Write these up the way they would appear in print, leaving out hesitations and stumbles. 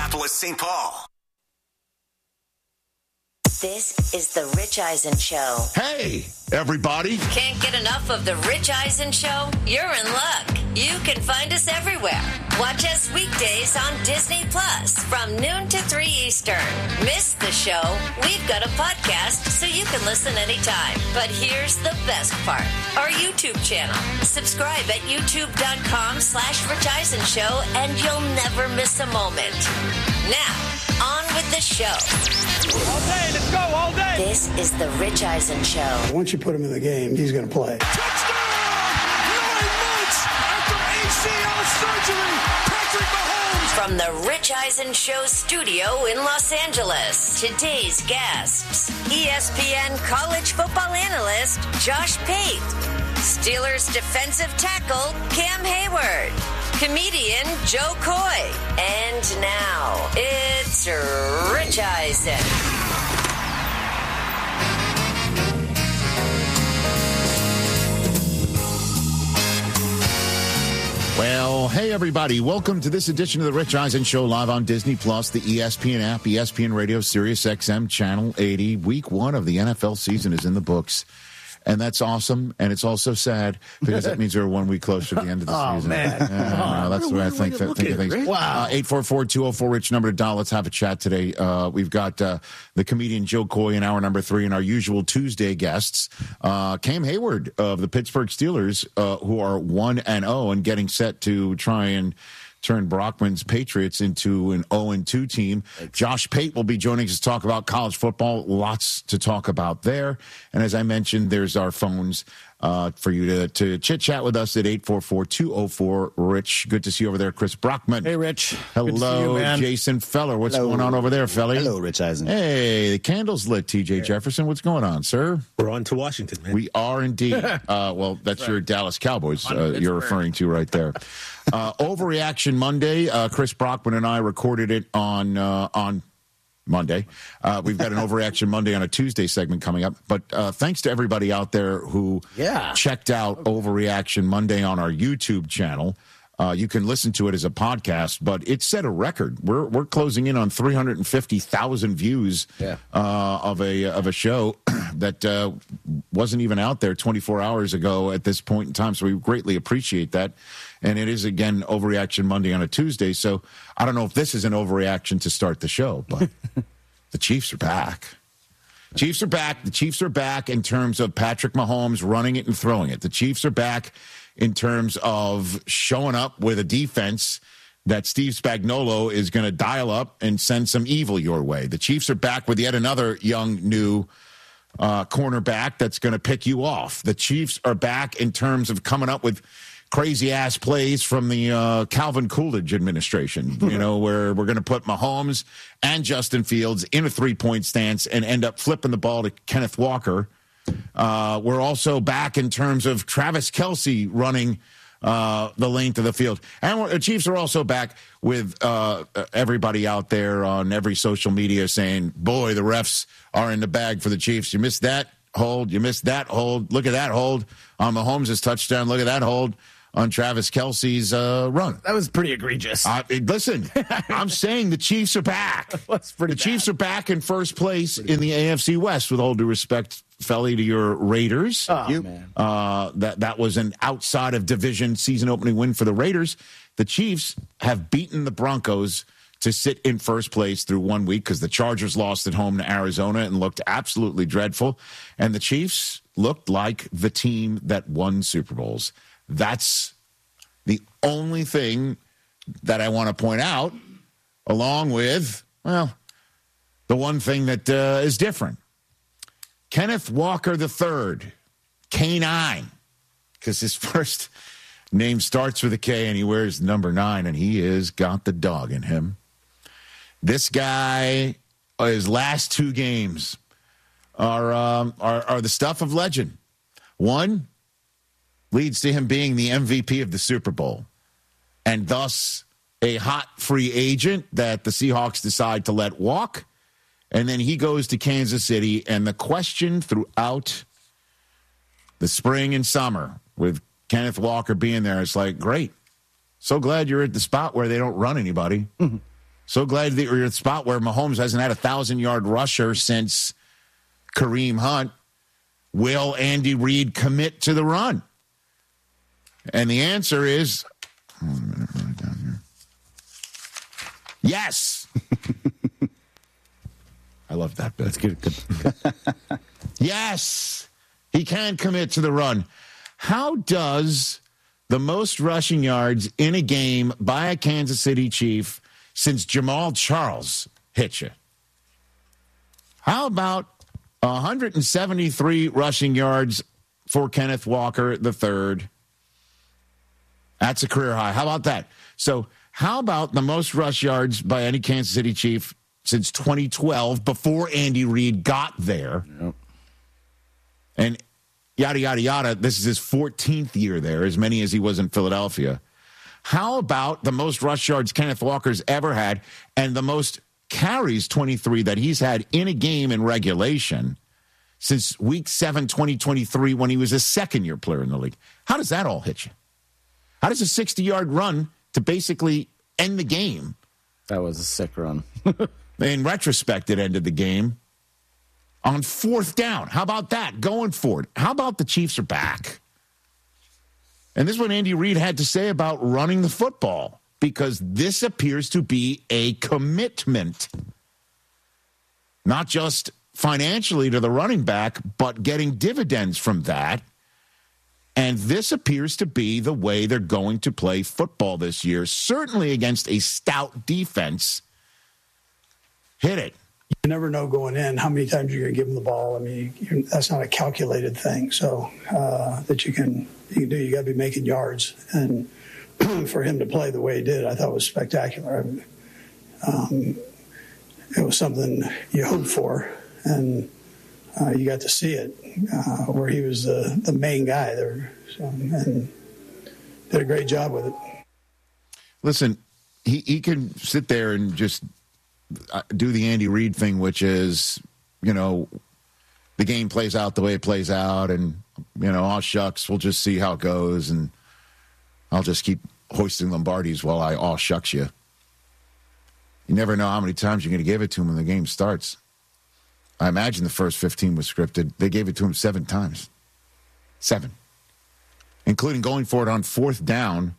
Minneapolis, St. Paul. This is the Rich Eisen Show. Hey, everybody. Can't get enough of the Rich Eisen Show? You're in luck. You can find us everywhere. Watch us weekdays on Disney Plus from noon to 3 Eastern. Miss the show? We've got a podcast so you can listen anytime. But here's the best part. Our YouTube channel. Subscribe at youtube.com/Rich Eisen Show and you'll never miss a moment. Now, on with the show. All day, let's go, all day. This is the Rich Eisen Show. Once you put him in the game, he's going to play. Touchdown! 9 months after ACL surgery, Patrick Mahomes. From the Rich Eisen Show studio in Los Angeles, today's guests, ESPN college football analyst Josh Pate, Steelers defensive tackle Cam Hayward, comedian Joe Coy, and now it's Rich Eisen. Well, hey, everybody. Welcome to this edition of the Rich Eisen Show live on Disney Plus, the ESPN app, ESPN Radio, Sirius XM, Channel 80. Week 1 of the NFL season is in the books. And that's awesome. And it's also sad because that means we're 1 week closer to the end of the season. Man. No, that's the way I think of things. Wow. 844-204-RICH, number to dial. Let's have a chat today. We've got the comedian Joe Coy in hour number 3 and our usual Tuesday guests. Cam Hayward of the Pittsburgh Steelers, who are 1-0 and getting set to try and turn Brockman's Patriots into an 0-2 team. Josh Pate will be joining us to talk about college football. Lots to talk about there. And as I mentioned, there's our phones for you to chit-chat with us at 844-204-RICH. Good to see you over there, Chris Brockman. Hey, Rich. Hello, good to see you, man. Jason Feller. What's Hello. going on over there, Felly? Hello, Rich Eisen. Hey, the candle's lit, TJ Jefferson. What's going on, sir? We're on to Washington, man. We are indeed. Well, that's your Dallas Cowboys you're referring to right there. Overreaction Monday. Chris Brockman and I recorded it on Monday. We've got an Overreaction Monday on a Tuesday segment coming up. But thanks to everybody out there who checked out Overreaction Monday on our YouTube channel. You can listen to it as a podcast, but it set a record. We're closing in on 350,000 views of a show that wasn't even out there 24 hours ago at this point in time. So we greatly appreciate that. And it is, again, Overreaction Monday on a Tuesday. So I don't know if this is an overreaction to start the show, but the Chiefs are back. Chiefs are back. The Chiefs are back in terms of Patrick Mahomes running it and throwing it. The Chiefs are back in terms of showing up with a defense that Steve Spagnuolo is going to dial up and send some evil your way. The Chiefs are back with yet another young, new cornerback that's going to pick you off. The Chiefs are back in terms of coming up with crazy-ass plays from the Calvin Coolidge administration, where we're going to put Mahomes and Justin Fields in a three-point stance and end up flipping the ball to Kenneth Walker. We're also back in terms of Travis Kelce running the length of the field. And the Chiefs are also back with everybody out there on every social media saying, boy, the refs are in the bag for the Chiefs. You missed that hold. You missed that hold. Look at that hold on Mahomes' touchdown. Look at that hold on Travis Kelce's run. That was pretty egregious. Listen, I'm saying the Chiefs are back. That's pretty The Chiefs are back in first place in the AFC West, with all due respect, Felly, to your Raiders. Man. That was an outside of division season opening win for the Raiders. The Chiefs have beaten the Broncos to sit in first place through 1 week because the Chargers lost at home to Arizona and looked absolutely dreadful. And the Chiefs looked like the team that won Super Bowls. That's the only thing that I want to point out, along with, well, the one thing that is different. Kenneth Walker III, K9, because his first name starts with a K and he wears number 9, and he has got the dog in him. This guy, his last 2 games are the stuff of legend. One leads to him being the MVP of the Super Bowl, and thus a hot free agent that the Seahawks decide to let walk. And then he goes to Kansas City, and the question throughout the spring and summer with Kenneth Walker being there, it's like, great. So glad you're at the spot where they don't run anybody. Mm-hmm. So glad that you're at the spot where Mahomes hasn't had a 1,000-yard rusher since Kareem Hunt. Will Andy Reid commit to the run? And the answer is, hold on a minute, write it down here. Yes. I love that bit. That's good. Yes, he can commit to the run. How does the most rushing yards in a game by a Kansas City Chief since Jamal Charles hit you? How about 173 rushing yards for Kenneth Walker III? That's a career high. How about that? So how about the most rush yards by any Kansas City Chief since 2012, before Andy Reid got there? Yep. And yada, yada, yada. This is his 14th year there, as many as he was in Philadelphia. How about the most rush yards Kenneth Walker's ever had and the most carries, 23, that he's had in a game in regulation since week 7, 2023, when he was a second-year player in the league? How does that all hit you? How does a 60-yard run to basically end the game? That was a sick run. In retrospect, it ended the game on 4th down. How about that? Going for it. How about the Chiefs are back? And this is what Andy Reid had to say about running the football, because this appears to be a commitment, not just financially to the running back, but getting dividends from that. And this appears to be the way they're going to play football this year, certainly against a stout defense. Hit it. You never know going in how many times you're going to give them the ball. I mean, that's not a calculated thing. So that you can do. You got to be making yards, and for him to play the way he did, I thought was spectacular. I mean, it was something you hoped for, and you got to see it where he was the main guy there, and did a great job with it. Listen, he can sit there and just do the Andy Reid thing, which is, the game plays out the way it plays out, and, oh, shucks, we'll just see how it goes, and I'll just keep hoisting Lombardis while I aw shucks you. You never know how many times you're going to give it to him when the game starts. I imagine the first 15 was scripted. They gave it to him 7 times. 7. Including going for it on 4th down.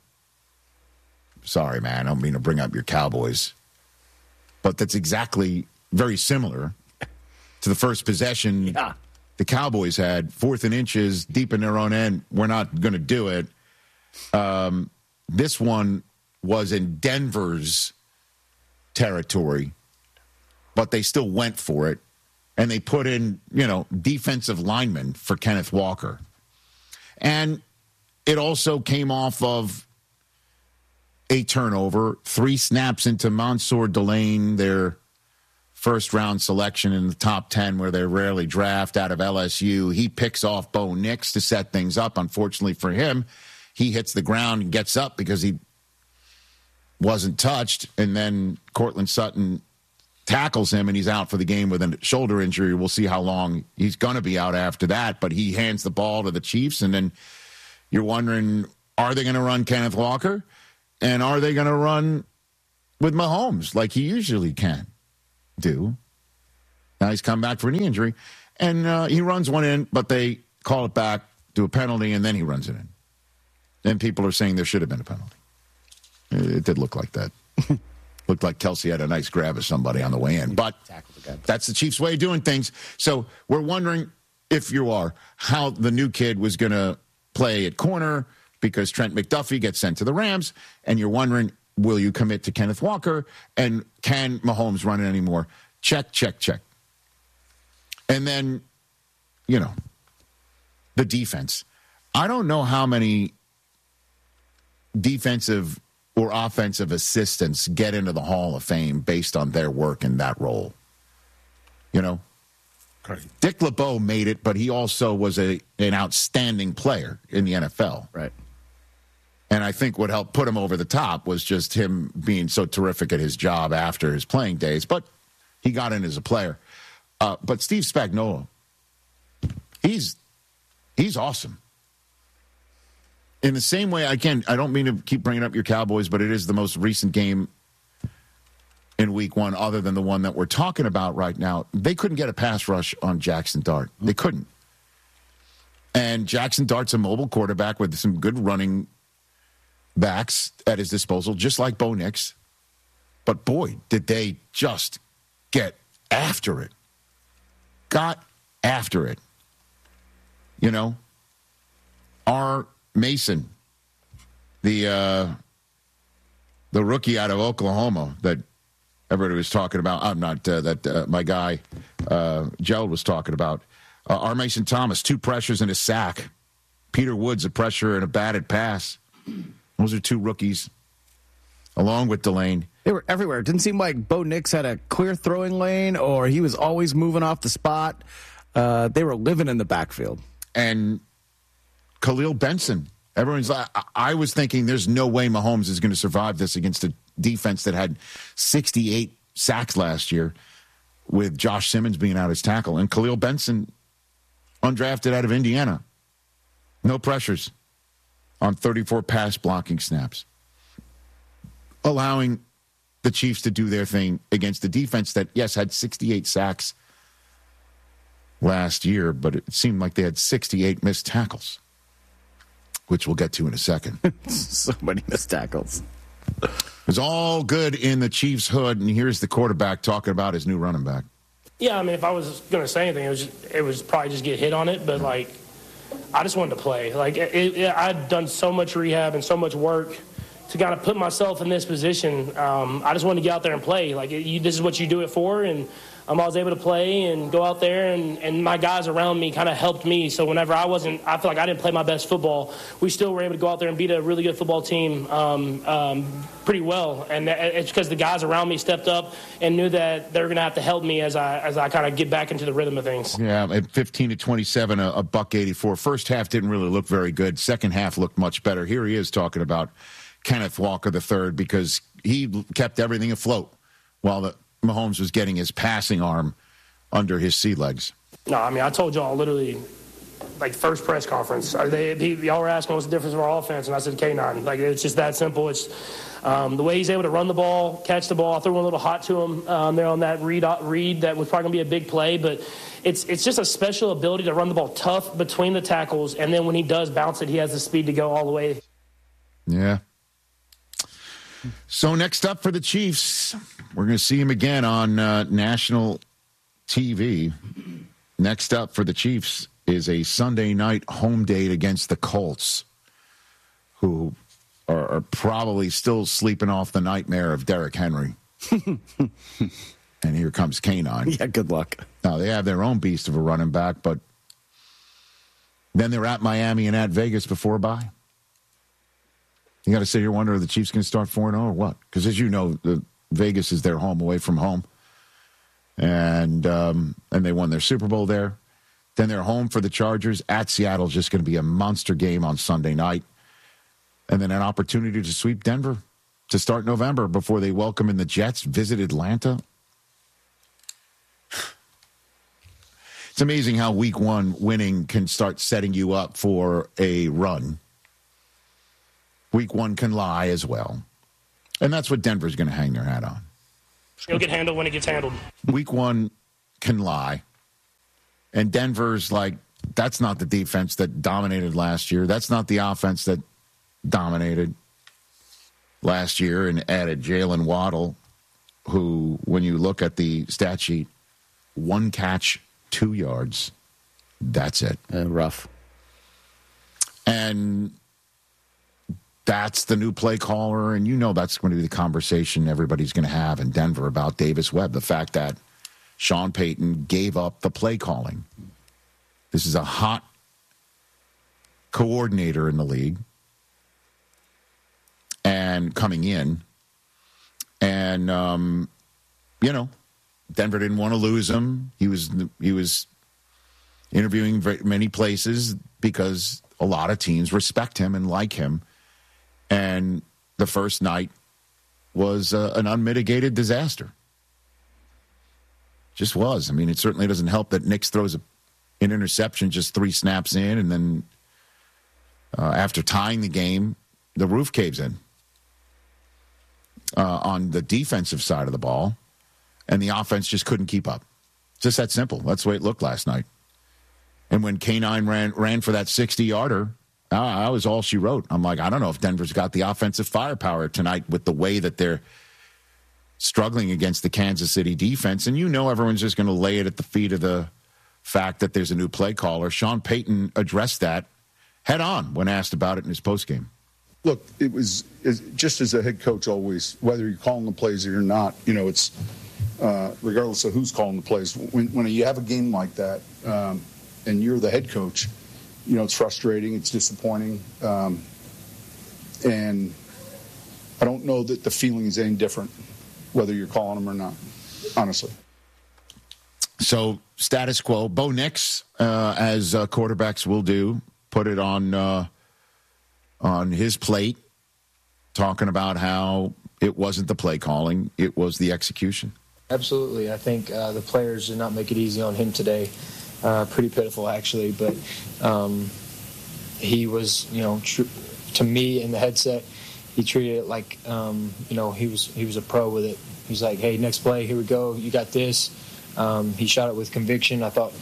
Sorry, man, I don't mean to bring up your Cowboys. But that's exactly very similar to the first possession the Cowboys had. 4th and inches, deep in their own end. We're not going to do it. This one was in Denver's territory, but they still went for it. And they put in, defensive linemen for Kenneth Walker. And it also came off of a turnover, 3 snaps into Mansour Delane, their first-round selection in the top 10, where they rarely draft, out of LSU. He picks off Bo Nix to set things up. Unfortunately for him, he hits the ground and gets up because he wasn't touched. And then Cortland Sutton tackles him, and he's out for the game with a shoulder injury. We'll see how long he's going to be out after that. But he hands the ball to the Chiefs, and then you're wondering, are they going to run Kenneth Walker? And are they going to run with Mahomes like he usually can do? Now he's come back for a knee injury, and he runs one in, but they call it back, do a penalty, and then he runs it in. Then people are saying there should have been a penalty. It did look like that. Looked like Kelsey had a nice grab of somebody on the way in. But that's the Chiefs' way of doing things. So we're wondering, if you are, how the new kid was going to play at corner, because Trent McDuffie gets sent to the Rams, and you're wondering, will you commit to Kenneth Walker, and can Mahomes run it anymore? Check, check, check. And then, the defense. I don't know how many defensive or offensive assistants get into the Hall of Fame based on their work in that role. Dick LeBeau made it, but he also was an outstanding player in the NFL. Right. And I think what helped put him over the top was just him being so terrific at his job after his playing days. But he got in as a player. But Steve Spagnuolo, he's awesome. In the same way, I don't mean to keep bringing up your Cowboys, but it is the most recent game in week one other than the one that we're talking about right now. They couldn't get a pass rush on Jackson Dart. They couldn't. And Jackson Dart's a mobile quarterback with some good running backs at his disposal, just like Bo Nix. But, boy, did they just get after it. Got after it. You know? R. Mason, the rookie out of Oklahoma that everybody was talking about. I'm not, my guy, Gerald was talking about. R. Mason Thomas, 2 pressures and a sack. Peter Woods, a pressure and a batted pass. Those are 2 rookies, along with Delane. They were everywhere. It didn't seem like Bo Nix had a clear throwing lane or he was always moving off the spot. They were living in the backfield. And Khalil Benson. Everyone's like, I was thinking there's no way Mahomes is going to survive this against a defense that had 68 sacks last year with Josh Simmons being out as tackle. And Khalil Benson, undrafted out of Indiana. No pressures on 34 pass blocking snaps. Allowing the Chiefs to do their thing against the defense that, yes, had 68 sacks last year, but it seemed like they had 68 missed tackles, which we'll get to in a second. So many missed tackles. It was all good in the Chiefs' hood, and here's the quarterback talking about his new running back. Yeah, I mean, if I was going to say anything, it was probably just get hit on it, but, like, I just wanted to play. Like, I'd done so much rehab and so much work to kind of put myself in this position. I just wanted to get out there and play. Like, this is what you do it for, and I was able to play and go out there, and my guys around me kind of helped me. So whenever I feel like I didn't play my best football, we still were able to go out there and beat a really good football team pretty well. And it's because the guys around me stepped up and knew that they were going to have to help me as I kind of get back into the rhythm of things. Yeah, at 15-27, a buck 84. First half didn't really look very good. Second half looked much better. Here he is talking about Kenneth Walker III because he kept everything afloat while Mahomes was getting his passing arm under his sea legs. No, I mean, I told y'all literally, like, first press conference, y'all were asking what's the difference of our offense, and I said K9. Like, it's just that simple. It's the way he's able to run the ball, catch the ball. I threw one a little hot to him there on that read that was probably going to be a big play, but it's just a special ability to run the ball tough between the tackles, and then when he does bounce it, he has the speed to go all the way. Yeah. So next up for the Chiefs, we're going to see him again on national TV. Next up for the Chiefs is a Sunday night home date against the Colts, who are probably still sleeping off the nightmare of Derrick Henry. And here comes K9. Yeah, good luck. Now, they have their own beast of a running back, but then they're at Miami and at Vegas before a bye. You got to sit here and wonder, are the Chiefs going to start 4-0 or what? Because as you know, Vegas is their home away from home. And they won their Super Bowl there. Then they're home for the Chargers. At Seattle is just going to be a monster game on Sunday night. And then an opportunity to sweep Denver to start November before they welcome in the Jets, visit Atlanta. It's amazing how week one winning can start setting you up for a run. Week one can lie as well. And that's what Denver's going to hang their hat on. It'll get handled when it gets handled. Week one can lie. And Denver's like, that's not the defense that dominated last year. That's not the offense that dominated last year and added Jalen Waddle, who, when you look at the stat sheet, 1 catch, 2 yards. That's it. Rough. And that's the new play caller, and you know that's going to be the conversation everybody's going to have in Denver about Davis Webb, the fact that Sean Payton gave up the play calling. This is a hot coordinator in the league and coming in. And, Denver didn't want to lose him. He was interviewing many places because a lot of teams respect him and like him. And the first night was an unmitigated disaster. Just was. I mean, it certainly doesn't help that Nix throws an interception just 3 snaps in, and then after tying the game, the roof caves in. on the defensive side of the ball, and the offense just couldn't keep up. Just that simple. That's the way it looked last night. And when K9 ran for that 60-yarder, that was all she wrote. I'm like, I don't know if Denver's got the offensive firepower tonight with the way that they're struggling against the Kansas City defense. And everyone's just going to lay it at the feet of the fact that there's a new play caller. Sean Payton addressed that head on when asked about it in his postgame. Look, it's just as a head coach always, whether you're calling the plays or you're not, it's regardless of who's calling the plays. When you have a game like that and you're the head coach, it's frustrating, it's disappointing, and I don't know that the feeling is any different whether you're calling them or not, honestly. So, status quo. Bo Nix, as quarterbacks will do, put it on his plate, talking about how it wasn't the play calling, it was the execution. Absolutely. I think the players did not make it easy on him today. Pretty pitiful, actually. But he was, to me in the headset, he treated it like, he was a pro with it. He's like, hey, next play, here we go. You got this. He shot it with conviction. I thought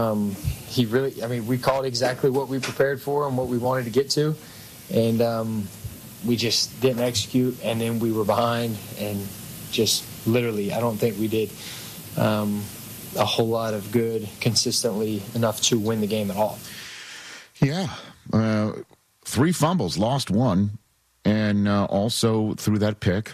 we called exactly what we prepared for and what we wanted to get to. And we just didn't execute, and then we were behind. And just literally, I don't think we did a whole lot of good consistently enough to win the game at all. Yeah. 3 fumbles, lost 1, and also threw that pick.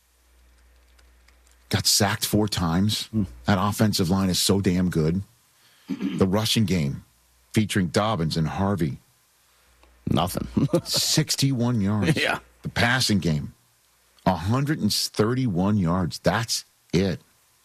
Got sacked 4 times. That offensive line is so damn good. The rushing game featuring Dobbins and Harvey. Nothing. 61 yards. Yeah. The passing game, 131 yards. That's it.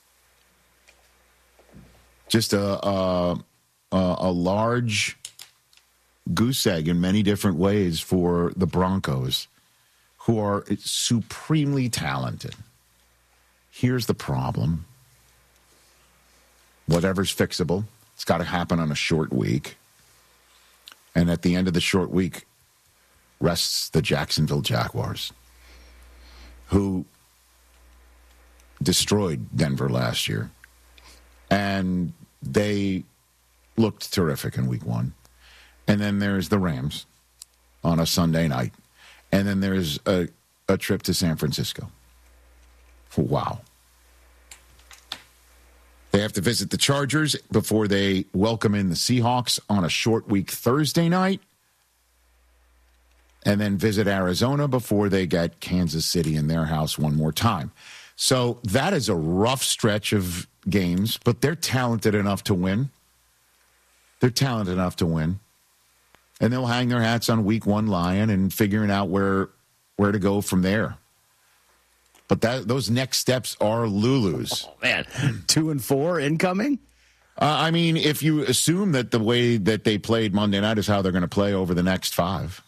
Just a large goose egg in many different ways for the Broncos, who are supremely talented. Here's the problem. Whatever's fixable, it's got to happen on a short week. And at the end of the short week rests the Jacksonville Jaguars, who destroyed Denver last year. And they looked terrific in week 1. And then there's the Rams on a Sunday night. And then there's a trip to San Francisco. Wow. They have to visit the Chargers before they welcome in the Seahawks on a short week Thursday night. And then visit Arizona before they get Kansas City in their house one more time. So that is a rough stretch of games, but they're talented enough to win. They're talented enough to win. And they'll hang their hats on week 1 lying and figuring out where to go from there. But those next steps are Lulu's. Oh, man. 2 and 4 incoming? If you assume that the way that they played Monday night is how they're going to play over the next 5.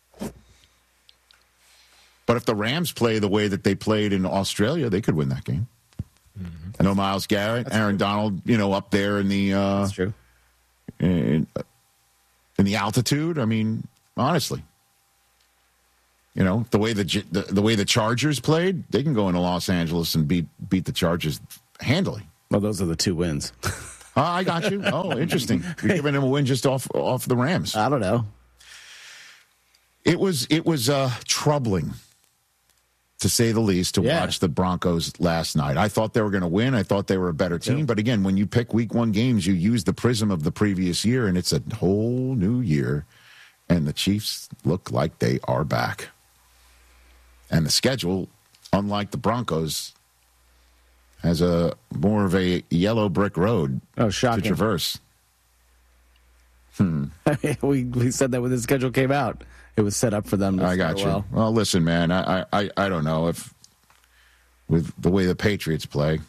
But if the Rams play the way that they played in Australia, they could win that game. Mm-hmm. I know Myles Garrett, Aaron Donald, up there in the That's true. In the altitude. Honestly, the way the Chargers played, they can go into Los Angeles and beat the Chargers handily. Well, those are the 2 wins. I got you. Oh, interesting. You're giving them a win just off the Rams. I don't know. It was troubling, to say the least, to watch the Broncos last night. I thought they were going to win. I thought they were a better team. But again, when you pick week 1 games, you use the prism of the previous year, and it's a whole new year. And the Chiefs look like they are back. And the schedule, unlike the Broncos, has more of a yellow brick road to traverse. We said that when the schedule came out. It was set up for them to I got you. Well, listen, man, I don't know if with the way the Patriots play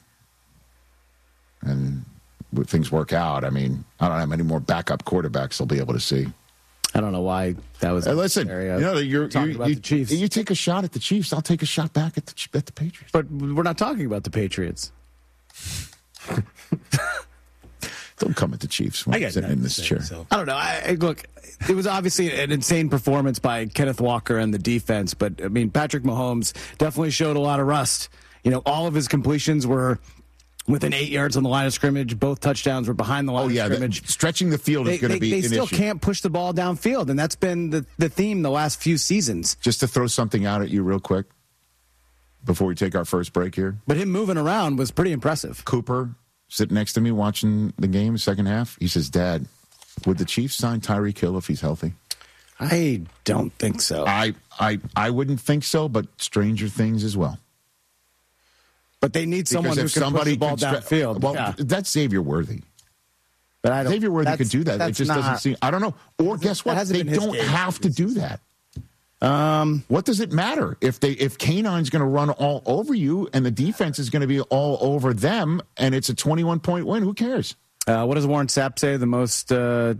and things work out, I don't know how many more backup quarterbacks they'll be able to see. I don't know why that was listen, talking about the Chiefs. You take a shot at the Chiefs, I'll take a shot back at the Patriots. But we're not talking about the Patriots. Don't come at the Chiefs when I'm sitting in this chair. So. I don't know. Look, it was obviously an insane performance by Kenneth Walker and the defense, but, I mean, Patrick Mahomes definitely showed a lot of rust. You know, all of his completions were within 8 yards on the line of scrimmage. Both touchdowns were behind the line of scrimmage. Stretching the field is going to be an issue. They still can't push the ball downfield, and that's been the theme the last few seasons. Just to throw something out at you real quick before we take our first break here. But him moving around was pretty impressive. Cooper, sitting next to me watching the game, second half, he says, Dad, would the Chiefs sign Tyreek Hill if he's healthy? I don't think so. I wouldn't think so, but stranger things as well. But they need someone who can push the ball downfield. Well, that's Xavier Worthy. But Xavier Worthy could do that. It just doesn't seem. I don't know. Or guess what? They don't have to do that. What does it matter if Canine's going to run all over you and the defense is going to be all over them and it's a 21-point win? Who cares? What does Warren Sapp say? The most, that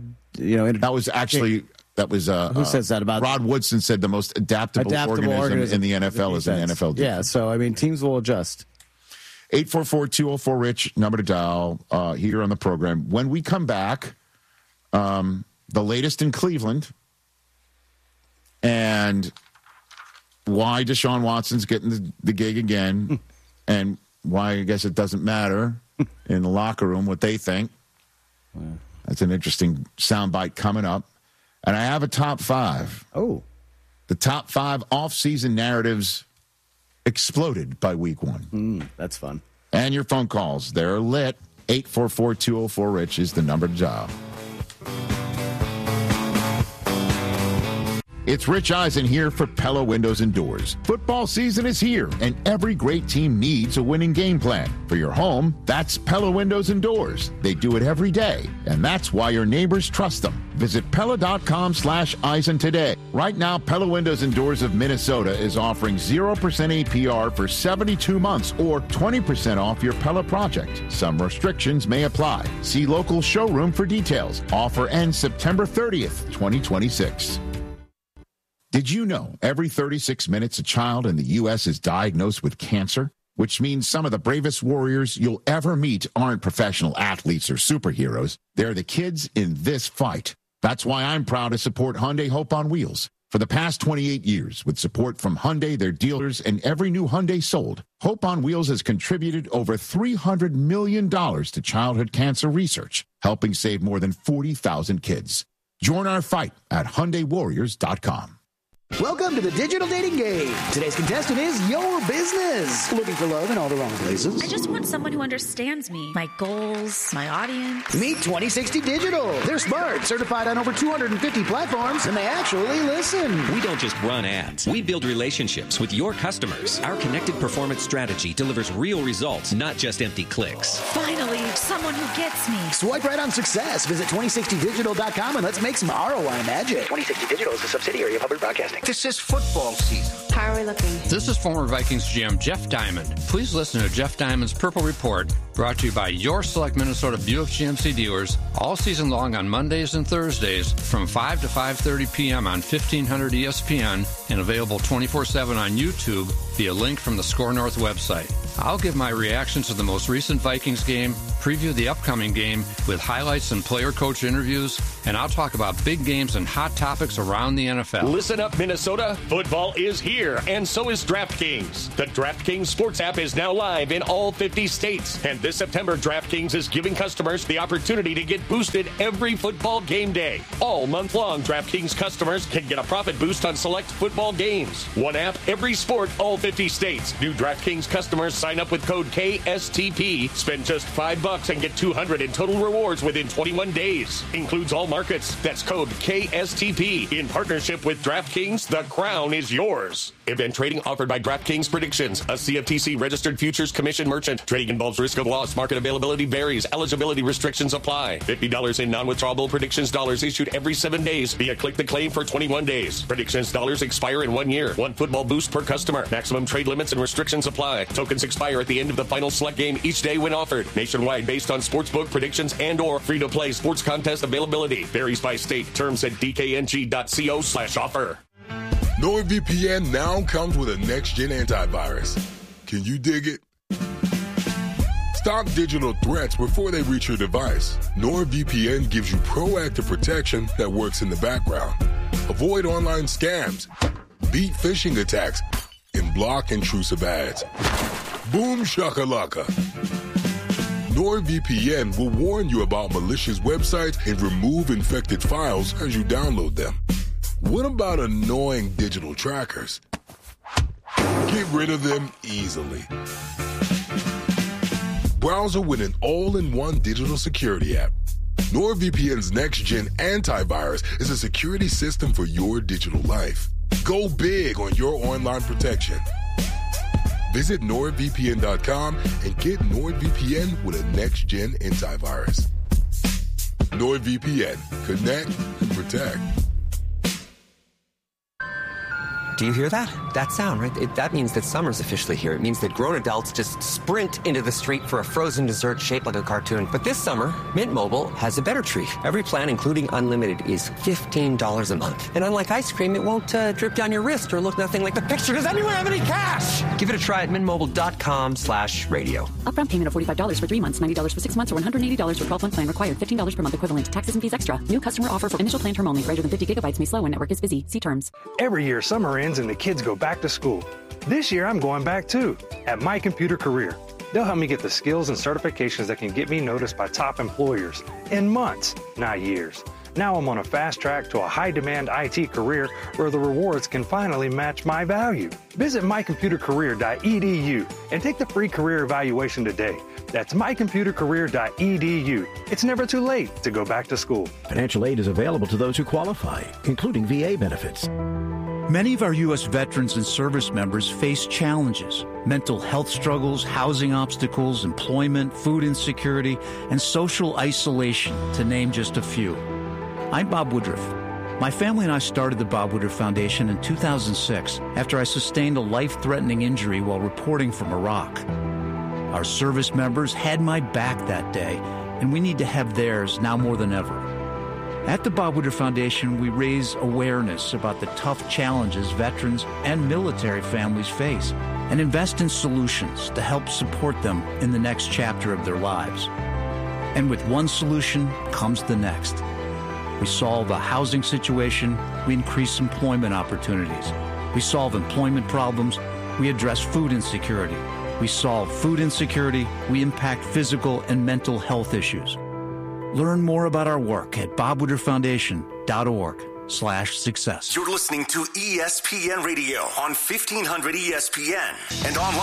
was who says that about Rod Woodson said the most adaptable organism in the NFL is an NFL defense. Yeah, so I mean teams will adjust. 844-204-RICH, number to dial here on the program. When we come back, the latest in Cleveland and why Deshaun Watson's getting the gig again and why I guess it doesn't matter in the locker room what they think. That's an interesting soundbite coming up. And I have a top 5. Oh. The top 5 off-season narratives exploded by week 1. That's fun. And your phone calls. They're lit. 844-204-RICH is the number to dial. It's Rich Eisen here for Pella Windows and Doors. Football season is here, and every great team needs a winning game plan. For your home, that's Pella Windows and Doors. They do it every day, and that's why your neighbors trust them. Visit Pella.com/Eisen today. Right now, Pella Windows and Doors of Minnesota is offering 0% APR for 72 months or 20% off your Pella project. Some restrictions may apply. See local showroom for details. Offer ends September 30th, 2026. Did you know every 36 minutes a child in the U.S. is diagnosed with cancer? Which means some of the bravest warriors you'll ever meet aren't professional athletes or superheroes. They're the kids in this fight. That's why I'm proud to support Hyundai Hope on Wheels. For the past 28 years, with support from Hyundai, their dealers, and every new Hyundai sold, Hope on Wheels has contributed over $300 million to childhood cancer research, helping save more than 40,000 kids. Join our fight at HyundaiWarriors.com. Welcome to the Digital Dating Game. Today's contestant is your business. Looking for love in all the wrong places? I just want someone who understands me, my goals, my audience. Meet 2060 Digital. They're smart, certified on over 250 platforms, and they actually listen. We don't just run ads. We build relationships with your customers. Our connected performance strategy delivers real results, not just empty clicks. Finally, someone who gets me. Swipe right on success. Visit 2060digital.com and let's make some ROI magic. 2060 Digital is a subsidiary of Hubbard Broadcasting. This is football season. How are we looking? This is former Vikings GM Jeff Diamond. Please listen to Jeff Diamond's Purple Report, brought to you by your select Minnesota Buick GMC dealers, all season long on Mondays and Thursdays from 5 to 5:30 p.m. on 1500 ESPN and available 24/7 on YouTube via link from the Score North website. I'll give my reactions to the most recent Vikings game, preview the upcoming game with highlights and player-coach interviews, and I'll talk about big games and hot topics around the NFL. Listen up, Minnesota. Football is here, and so is DraftKings. The DraftKings Sports app is now live in all 50 states. And this September, DraftKings is giving customers the opportunity to get boosted every football game day. All month long, DraftKings customers can get a profit boost on select football games. One app, every sport, all 50 states. New DraftKings customers sign up with code KSTP. Spend just $5 and get $200 in total rewards within 21 days. Includes all markets. That's code KSTP. In partnership with DraftKings, the crown is yours. Event trading offered by DraftKings Predictions, a CFTC registered futures commission merchant. Trading involves risk of loss. Market availability varies. Eligibility restrictions apply. $50 in non-withdrawable predictions dollars issued every 7 days via click the claim for 21 days. Predictions dollars expire in 1 year. One football boost per customer. Maximum trade limits and restrictions apply. Tokens expire at the end of the final select game each day when offered. Nationwide based on sportsbook predictions and or free-to-play sports contest availability. Varies by state. Terms at dkng.co/offer. NordVPN now comes with a next-gen antivirus. Can you dig it? Stop digital threats before they reach your device. NordVPN gives you proactive protection that works in the background. Avoid online scams, beat phishing attacks, and block intrusive ads. Boom shakalaka. NordVPN will warn you about malicious websites and remove infected files as you download them. What about annoying digital trackers? Get rid of them easily. Browser with an all-in-one digital security app. NordVPN's next-gen antivirus is a security system for your digital life. Go big on your online protection. Visit NordVPN.com and get NordVPN with a next-gen antivirus. NordVPN. Connect and protect. Do you hear that? That sound, right? That means that summer's officially here. It means that grown adults just sprint into the street for a frozen dessert shaped like a cartoon. But this summer, Mint Mobile has a better treat. Every plan, including unlimited, is $15 a month. And unlike ice cream, it won't drip down your wrist or look nothing like the picture. Does anyone have any cash? Give it a try at mintmobile.com/radio. Upfront payment of $45 for 3 months, $90 for 6 months, or $180 for 12-month plan required. $15 per month equivalent. Taxes and fees extra. New customer offer for initial plan term only. Greater than 50 gigabytes may slow when network is busy. See terms. Every year, summer ends and the kids go back to school. This year, I'm going back too, at My Computer Career. They'll help me get the skills and certifications that can get me noticed by top employers in months, not years. Now I'm on a fast track to a high-demand IT career where the rewards can finally match my value. Visit mycomputercareer.edu and take the free career evaluation today. That's mycomputercareer.edu. It's never too late to go back to school. Financial aid is available to those who qualify, including VA benefits. Many of our U.S. veterans and service members face challenges: mental health struggles, housing obstacles, employment, food insecurity, and social isolation, to name just a few. I'm Bob Woodruff. My family and I started the Bob Woodruff Foundation in 2006 after I sustained a life-threatening injury while reporting from Iraq. Our service members had my back that day, and we need to have theirs now more than ever. At the Bob Woodruff Foundation, we raise awareness about the tough challenges veterans and military families face and invest in solutions to help support them in the next chapter of their lives. And with one solution comes the next. We solve the housing situation, we increase employment opportunities. We solve employment problems, we address food insecurity. We solve food insecurity, we impact physical and mental health issues. Learn more about our work at bobwoodrufffoundation.org/success. You're listening to ESPN Radio on 1500 ESPN and online